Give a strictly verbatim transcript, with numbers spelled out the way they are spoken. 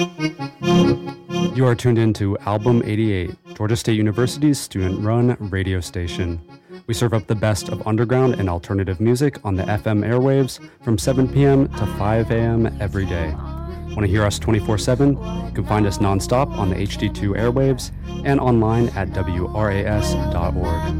You are tuned in to Album eighty-eight, Georgia State University's student-run radio station. We serve up the best of underground and alternative music on the F M airwaves from seven p.m. to five a.m. every day. Want to hear us twenty-four seven? You can find us nonstop on the H D two airwaves and online at W R A S dot org.